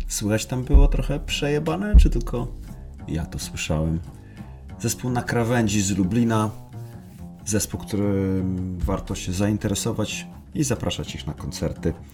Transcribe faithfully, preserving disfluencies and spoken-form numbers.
Słychać tam było trochę przejebane, czy tylko ja to słyszałem? Zespół Na Krawędzi z Lublina. Zespół, którym warto się zainteresować i zapraszać ich na koncerty.